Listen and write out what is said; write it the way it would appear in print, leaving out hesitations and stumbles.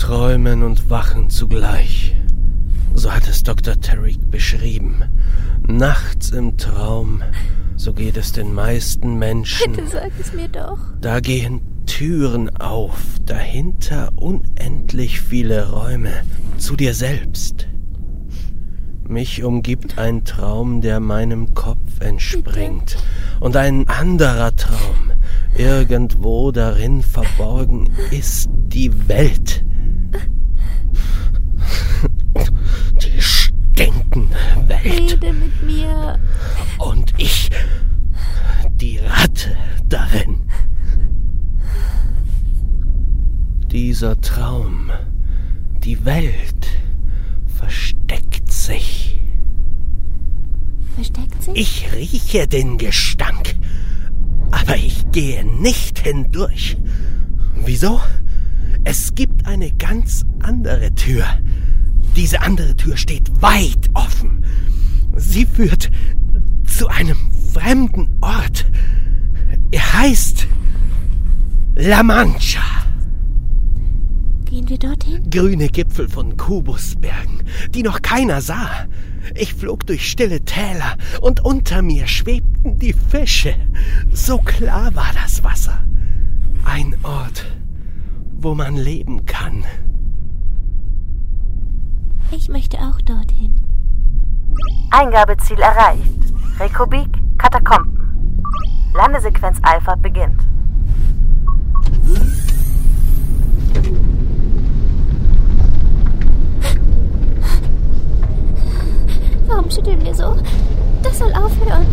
Träumen und Wachen zugleich. So hat es Dr. Tariq beschrieben. Nachts im Traum, so geht es den meisten Menschen. Bitte sag es mir doch. Da gehen Türen auf, dahinter unendlich viele Räume, zu dir selbst. Mich umgibt ein Traum, der meinem Kopf entspringt. Und ein anderer Traum, irgendwo darin verborgen, ist die Welt. Die stinkende Welt. Rede mit mir. Und ich, die Ratte darin. Dieser Traum, die Welt, versteckt sich. Versteckt sich? Ich rieche den Gestank, aber ich gehe nicht hindurch. Wieso? Es gibt eine ganz andere Tür. Diese andere Tür steht weit offen. Sie führt zu einem fremden Ort. Er heißt La Mancha. Gehen wir dorthin? Grüne Gipfel von Kubusbergen, die noch keiner sah. Ich flog durch stille Täler und unter mir schwebten die Fische. So klar war das Wasser. Ein Ort, wo man leben kann. Ich möchte auch dorthin. Eingabeziel erreicht. Reykjavik, Katakomben. Landesequenz Alpha beginnt. Warum schütteln wir so? Das soll aufhören.